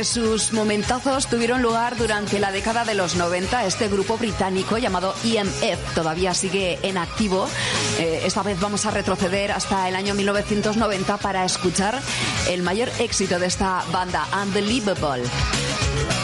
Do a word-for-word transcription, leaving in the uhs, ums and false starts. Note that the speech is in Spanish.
Sus momentazos tuvieron lugar durante la década de los noventa. Este grupo británico llamado E M F todavía sigue en activo. Eh, esta vez vamos a retroceder hasta el año mil novecientos noventa para escuchar el mayor éxito de esta banda, Unbelievable.